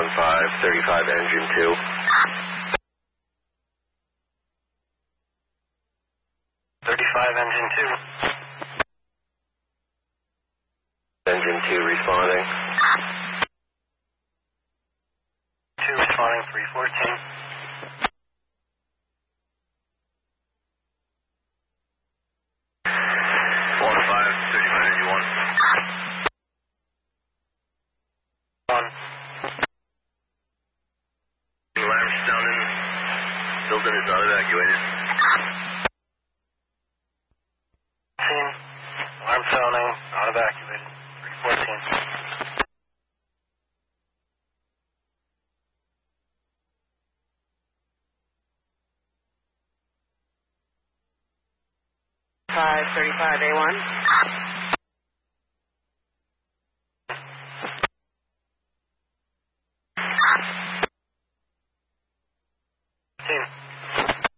1535, engine 2. Engine 2. Engine 2 responding. 2 responding, 314. Building is not evacuated. Alarm sounding, not evacuated. 314. $535 A1. Team.